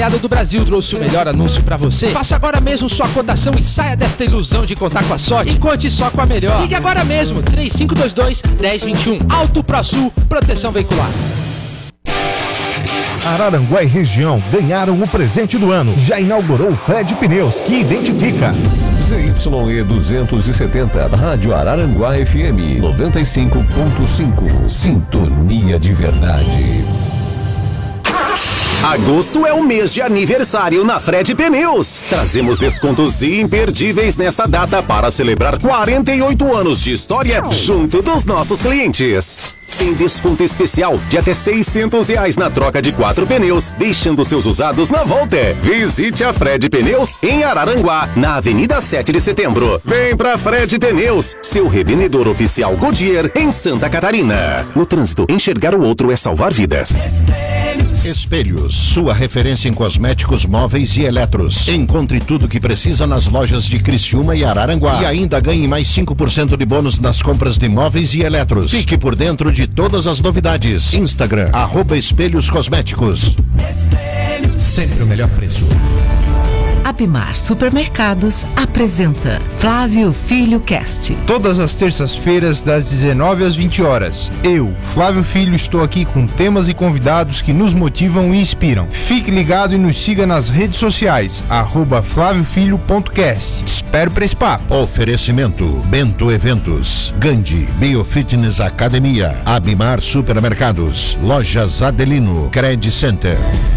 do Brasil trouxe o melhor anúncio pra você. Faça agora mesmo sua cotação e saia desta ilusão de contar com a sorte. E conte só com a melhor. Ligue agora mesmo, 3522-1021. Auto ProSul, proteção veicular. Araranguá e região ganharam o presente do ano. Já inaugurou o Fred Pneus, que identifica. ZYE 270, Rádio Araranguá FM 95.5. Sintonia de verdade. Agosto é o mês de aniversário na Fred Pneus. Trazemos descontos imperdíveis nesta data para celebrar 48 anos de história junto dos nossos clientes. Tem desconto especial de até R$600 na troca de 4 pneus, deixando seus usados na volta. Visite a Fred Pneus em Araranguá, na Avenida 7 de Setembro. Vem pra Fred Pneus, seu revendedor oficial Goodyear em Santa Catarina. No trânsito, enxergar o outro é salvar vidas. Espelhos, sua referência em cosméticos móveis e eletros. Encontre tudo o que precisa nas lojas de Criciúma e Araranguá. E ainda ganhe mais 5% de bônus nas compras de móveis e eletros. Fique por dentro de todas as novidades. Instagram, @Espelhos Cosméticos. Sempre o melhor preço. Abimar Supermercados apresenta Flávio Filho Cast. Todas as terças-feiras, das 19 às 20 horas. Eu, Flávio Filho, estou aqui com temas e convidados que nos motivam e inspiram. Fique ligado e nos siga nas redes sociais, @FlávioFilho.cast. Espero para esse papo. Oferecimento, Bento Eventos, Gandhi, Biofitness Academia, Abimar Supermercados, Lojas Adelino, Credit Center.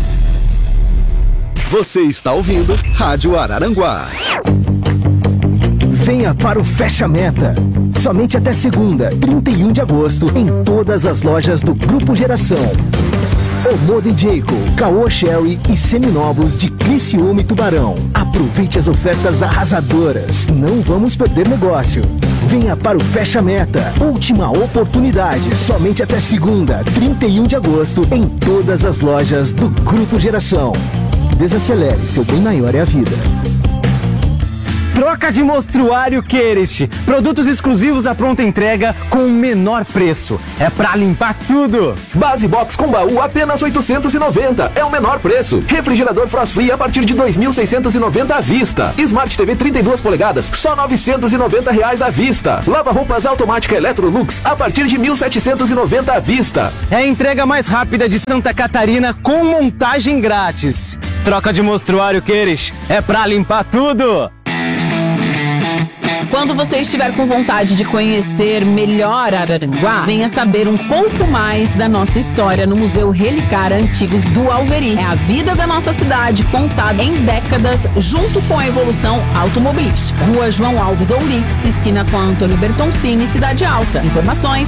Você está ouvindo Rádio Araranguá. Venha para o Fecha Meta. Somente até segunda, 31 de agosto, em todas as lojas do Grupo Geração. Omoda e Jayco, Caoa Sherry e seminovos de Criciúma e Tubarão. Aproveite as ofertas arrasadoras. Não vamos perder negócio. Venha para o Fecha Meta. Última oportunidade. Somente até segunda, 31 de agosto, em todas as lojas do Grupo Geração. Desacelere, seu bem maior é a vida. Troca de mostruário Querich. Produtos exclusivos à pronta entrega com o menor preço. É pra limpar tudo. Base Box com baú apenas R$890. É o menor preço. Refrigerador Frost Free a partir de R$2.690 à vista. Smart TV 32 polegadas, só R$990 à vista. Lava-roupas automática Electrolux a partir de R$1.790 à vista. É a entrega mais rápida de Santa Catarina com montagem grátis. Troca de mostruário Querich. É pra limpar tudo. Quando você estiver com vontade de conhecer melhor Araranguá, venha saber um pouco mais da nossa história no Museu Relicár Antigos do Alveri. É a vida da nossa cidade contada em décadas junto com a evolução automobilística. Rua João Alves Ourix, esquina com a Antônio Bertoncini, Cidade Alta. Informações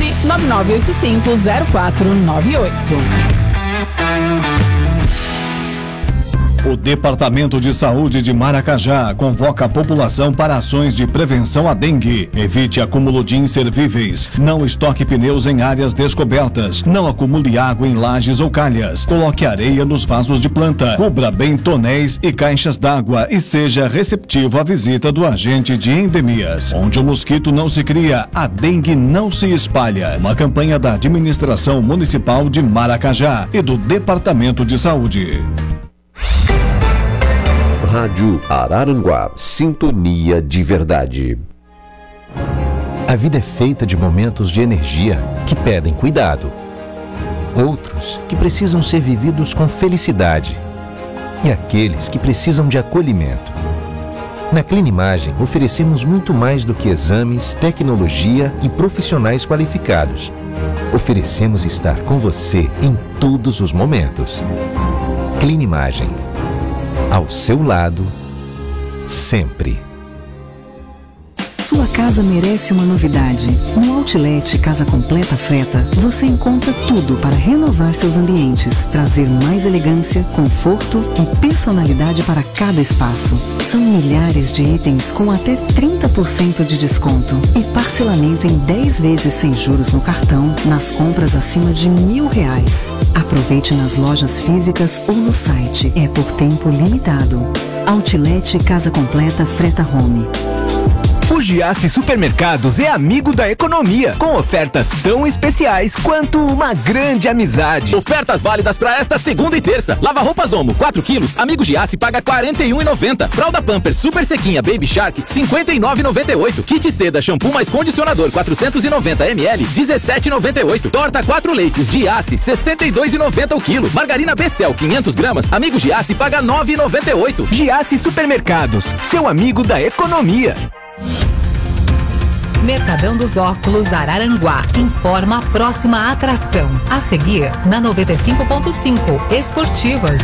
999850498. O Departamento de Saúde de Maracajá convoca a população para ações de prevenção à dengue. Evite acúmulo de inservíveis. Não estoque pneus em áreas descobertas. Não acumule água em lajes ou calhas. Coloque areia nos vasos de planta. Cubra bem tonéis e caixas d'água e seja receptivo à visita do agente de endemias. Onde o mosquito não se cria, a dengue não se espalha. Uma campanha da Administração Municipal de Maracajá e do Departamento de Saúde. Rádio Araranguá, sintonia de verdade. A vida é feita de momentos de energia que pedem cuidado. Outros que precisam ser vividos com felicidade. E aqueles que precisam de acolhimento. Na Clinimagem, oferecemos muito mais do que exames, tecnologia e profissionais qualificados. Oferecemos estar com você em todos os momentos. Clinimagem. Ao seu lado, sempre. Sua casa merece uma novidade. No Outlet Casa Completa Freta, você encontra tudo para renovar seus ambientes, trazer mais elegância, conforto e personalidade para cada espaço. São milhares de itens com até 30% de desconto e parcelamento em 10 vezes sem juros no cartão nas compras acima de R$1.000. Aproveite nas lojas físicas ou no site. É por tempo limitado. Outlet Casa Completa Freta Home. O Giasse Supermercados é amigo da economia, com ofertas tão especiais quanto uma grande amizade. Ofertas válidas para esta segunda e terça. Lava roupas Omo, 4 quilos, amigo Giasse paga R$ 41,90. Fralda Pampers Super Sequinha Baby Shark, R$ 59,98. Kit Seda Shampoo mais Condicionador, 490 ml, R$ 17,98. Torta 4 leites Giasse, R$ 62,90 o quilo. Margarina Becel, 500 gramas, amigo Giasse paga R$ 9,98. Giasse Supermercados, seu amigo da economia. Mercadão dos Óculos Araranguá informa a próxima atração. A seguir, na 95.5 Esportivas.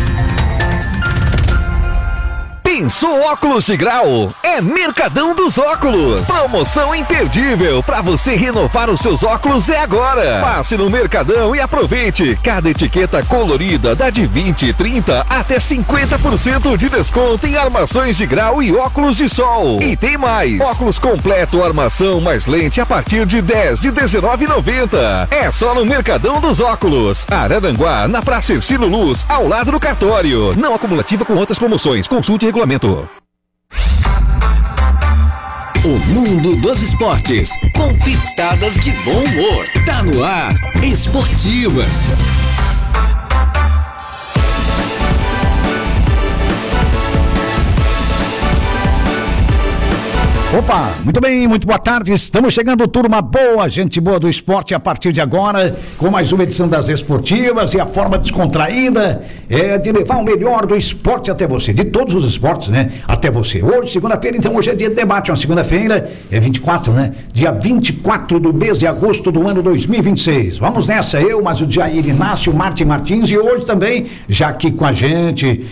Pensou óculos de grau? É Mercadão dos Óculos. Promoção imperdível para você renovar os seus óculos é agora. Passe no Mercadão e aproveite. Cada etiqueta colorida dá de 20, 30 até 50% de desconto em armações de grau e óculos de sol. E tem mais. Óculos completo, armação mais lente a partir de 10 de R$19,90. É só no Mercadão dos Óculos. Araranguá, na Praça Ercílio Luz, ao lado do cartório. Não acumulativa com outras promoções. Consulte regulamento. O mundo dos esportes, com pitadas de bom humor. Tá no ar, Esportivas. Opa, muito bem, muito boa tarde, estamos chegando, turma boa, gente boa do esporte, a partir de agora, com mais uma edição das Esportivas, e a forma descontraída é de levar o melhor do esporte até você, de todos os esportes, né, até você. Hoje, segunda-feira, então hoje é dia de debate, uma segunda-feira, é 24, né, dia 24 do mês de agosto do ano 2026. Vamos nessa, eu, mas o Jair Inácio, Martin Martins, e hoje também, já aqui com a gente,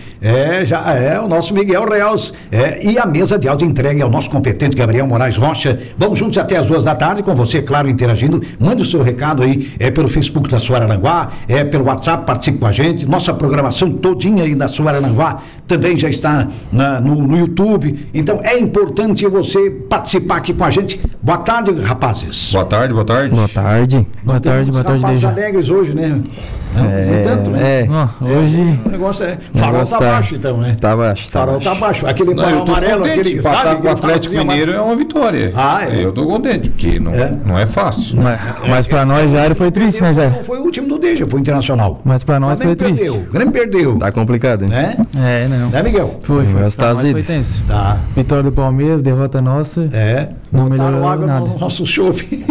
o nosso Miguel Reals, e a mesa de áudio entregue ao nosso competente Gabriel Moraes Rocha. Vamos juntos até as 2 da tarde, com você, claro, interagindo. Mande o seu recado aí, pelo Facebook da sua Araranguá, pelo WhatsApp, participe com a gente. Nossa programação todinha aí da sua Araranguá também já está no YouTube. Então é importante você participar aqui com a gente. Boa tarde, rapazes. Boa tarde, boa tarde. Boa tarde. Boa tarde, boa tarde, Deja. Alegres hoje, né? Não tanto, né? Hoje o negócio farol tá baixo, então, né? Tá baixo, farol tá baixo. Aquele farol amarelo, aquele, sabe? Com o Atlético Mineiro é uma vitória. Eu tô contente, porque não é fácil. Mas pra nós, Jair, foi triste, né, Jair? Não foi o time do Deja, foi o Internacional. Mas pra nós foi triste. O Grêmio perdeu. Tá complicado, hein? Né? Não. Né, Miguel? Foi tenso. Tá. Vitória do Palmeiras, derrota nossa. Não melhorou nada. No nosso chope.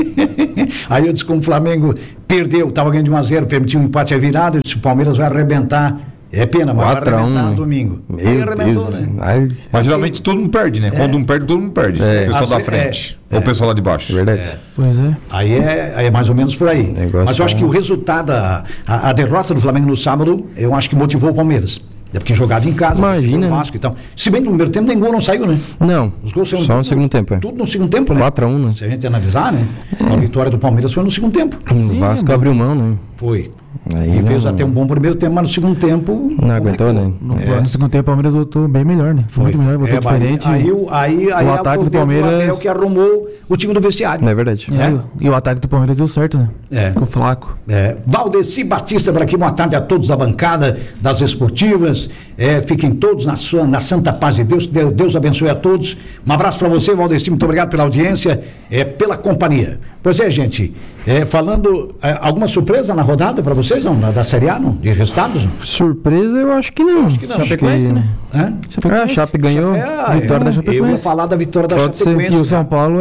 Aí eu disse como o Flamengo perdeu, tava ganhando de 1-0, permitiu um empate à virada, eu disse o Palmeiras vai arrebentar. É pena, mas vai arrebentar no domingo. Meu Deus, né? Mas geralmente todo mundo perde, né? Quando um perde, todo mundo perde. O pessoal da frente. Ou o pessoal lá de baixo. Verdade. Pois é. Aí é mais ou menos por aí. Mas eu acho que o resultado, a derrota do Flamengo no sábado, eu acho que motivou o Palmeiras. É porque jogava em casa, imagina, o Vasco e tal. Se bem que no primeiro tempo nem gol não saiu, né? Não, os gols só no segundo tempo. Tudo no segundo tempo, né? 4-1, né? Se a gente analisar, né? A vitória do Palmeiras foi no segundo tempo. O Vasco abriu mão, né? Foi. Aí e fez até um bom primeiro tempo, mas no segundo tempo... Não aguentou, né? No segundo tempo o Palmeiras voltou bem melhor, né? Foi muito melhor, voltou diferente. Aí o ataque do Palmeiras... que arrumou o time do vestiário. É verdade. E o ataque do Palmeiras deu certo, né? Ficou flaco. Valdeci Batista por aqui, boa tarde a todos da bancada das Esportivas. Fiquem todos na santa paz de Deus. Deus abençoe a todos. Um abraço para você, Valdeci, muito obrigado pela audiência, pela companhia. Pois é, gente, falando, alguma surpresa na rodada para vocês, não? Da Série A, não? De resultados? Não? Surpresa, eu acho que não. Chapecoense, né? A Chape ganhou, vitória da Chapecoense. Eu ia falar da vitória da Chapecoense. E o São Paulo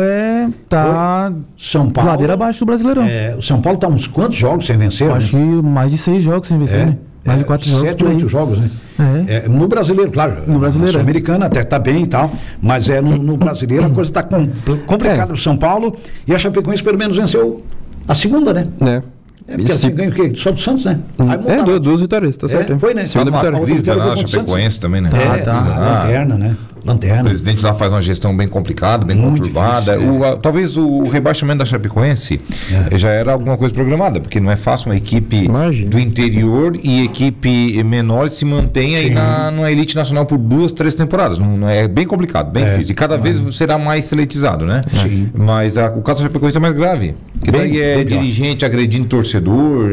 ladeira abaixo do Brasileirão. O São Paulo está uns quantos jogos sem vencer? Eu acho que mais de 6 jogos sem vencer, né? Mais de 4 jogos. 7 ou 8 jogos, né? No brasileiro, claro. No brasileiro. No Sul-Americano até tá bem e tal, mas no brasileiro a coisa está complicada pro São Paulo, e a Chapecoense pelo menos venceu a segunda, né? Porque assim ganha o quê? Só do Santos, né? Duas vitórias, tá certo. Foi, né? Segunda vitória. A Chapecoense também, né? Lanterna, né? Lanterna. O presidente lá faz uma gestão bem complicada, bem conturbada. Talvez o rebaixamento da Chapecoense já era alguma coisa programada, porque não é fácil uma equipe do interior e equipe menor se mantenha aí na elite nacional por 2, 3 temporadas. Não é bem complicado, bem difícil. E cada vez será mais seletizado, né? Mas o caso da Chapecoense é mais grave. Porque daí dirigente agredindo torcedor,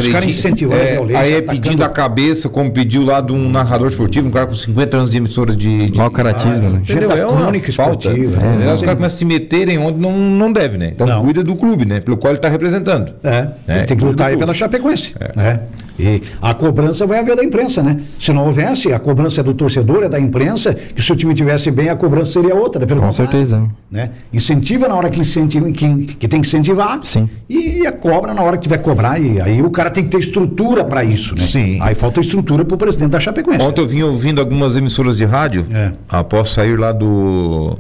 agredindo. Aí pedindo a cabeça, como pediu lá de um narrador esportivo, um cara com 50 anos de emissora de mau caratismo, né? Entendeu? É uma falta. Os caras começam a se meterem onde não deve, né? Então cuida do clube, né? Pelo qual ele está representando. Tem que lutar aí pela Chapecoense. Né? E a cobrança vai haver da imprensa, né? Se não houvesse, a cobrança é do torcedor, é da imprensa, que se o time tivesse bem, a cobrança seria outra. Com certeza. Né? Incentiva na hora que tem que incentivar. Sim. E a cobra na hora que tiver que cobrar. E aí o cara tem que ter estrutura para isso, né? Sim. Aí falta estrutura para o presidente da Chapecoense. Ontem eu vim ouvindo algumas emissoras de rádio, após sair lá do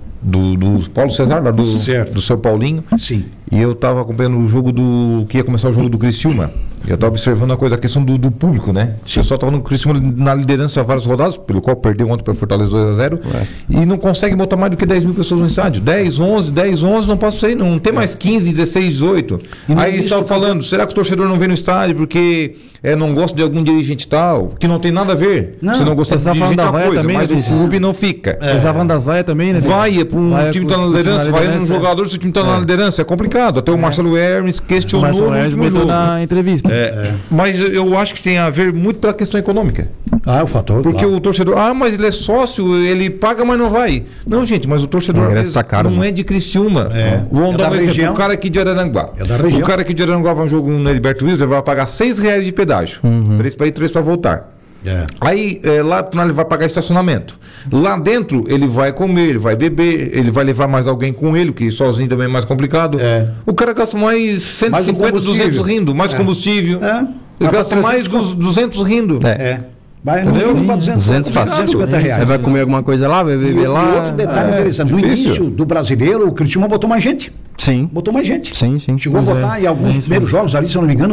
Paulo César, lá do São Paulinho. Sim. E eu estava acompanhando o jogo que ia começar o jogo do Criciúma. Eu estava observando a questão do público, né? O pessoal estava no Criciúma na liderança várias rodadas, pelo qual perdeu ontem para Fortaleza 2-0, e não consegue botar mais do que 10 mil pessoas no estádio. 10, 11, não posso sair, não tem mais 15, 16, 18. Aí eles estavam falando, será que o torcedor não vem no estádio porque não gosta de algum dirigente tal? Que não tem nada a ver. Se não gostar de dirigente é uma coisa, também, mas o clube não fica. Eles estavam das vaias também, né? Vai para um time que está na liderança, vai num jogador se o time está na liderança, é complicado. Até o Marcelo Hermes questionou no último jogo. Na entrevista. Mas eu acho que tem a ver muito pela questão econômica. O fator. Porque o torcedor, mas ele é sócio, ele paga, mas não vai. Não, gente, mas o torcedor não é de Criciúma. Vamos dar um exemplo. O cara aqui de Araranguá. O cara aqui de Araranguá vai um jogo no Heriberto Wilson, ele vai pagar R$6 de pedágio. 3 para ir, 3 para voltar. Aí lá ele vai pagar estacionamento. Lá dentro ele vai comer, ele vai beber, ele vai levar mais alguém com ele, que sozinho também é mais complicado. O cara gasta mais 150, 200 rindo, mais combustível. Ele gasta mais 200 rindo. Vai no 200 fácil. R$250. Vai comer alguma coisa lá, vai beber lá. E outro detalhe interessante, no início do brasileiro, o Criciúma botou mais gente. Sim. Botou mais gente. Sim. Chegou a botar em alguns primeiros jogos ali, se eu não me engano,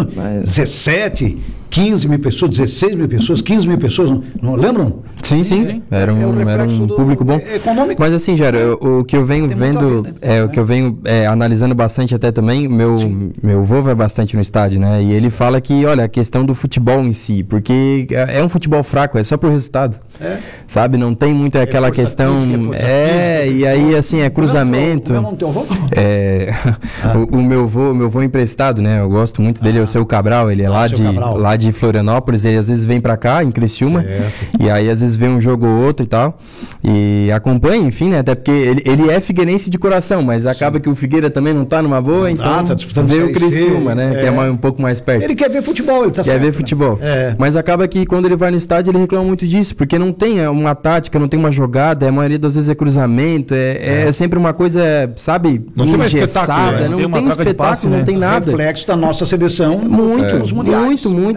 17, 15 mil pessoas, 16 mil pessoas, 15 mil pessoas, não lembram? Sim. Era um público bom. Econômico. Mas assim, Jair, o que eu venho vendo, o que eu venho analisando bastante até também, meu avô vai bastante no estádio, né? E ele fala que, olha, a questão do futebol em si, porque é um futebol fraco, é só pro resultado. Sabe? Não tem muito aquela questão. E aí, assim, é cruzamento. O meu avô emprestado, né? Eu gosto muito dele, é o seu Cabral, ele é lá de Florianópolis, ele às vezes vem pra cá, em Criciúma, e aí às vezes vê um jogo ou outro e tal, e acompanha, enfim, né? Até porque ele é figueirense de coração, mas acaba que o Figueira também não tá numa boa, então veio o Criciúma, né? Que é um pouco mais perto. Ele quer ver futebol, ele tá certo. Quer ver futebol. Mas acaba que quando ele vai no estádio, ele reclama muito disso, porque não tem uma tática, não tem uma jogada, a maioria das vezes é cruzamento, é sempre uma coisa, sabe, engessada, não tem espetáculo, não tem nada. Reflexo da nossa seleção muito